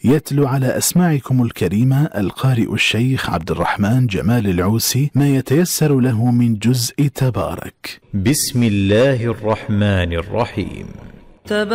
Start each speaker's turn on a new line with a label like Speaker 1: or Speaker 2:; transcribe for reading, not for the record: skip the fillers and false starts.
Speaker 1: يتلو على أسماعكم الكريمة القارئ الشيخ عبد الرحمن جمال العوسي ما يتيسر له من جزء تبارك.
Speaker 2: بسم الله الرحمن الرحيم.